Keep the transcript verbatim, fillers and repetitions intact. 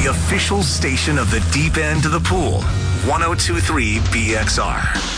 the official station of the deep end to the pool. ten twenty-three B X R.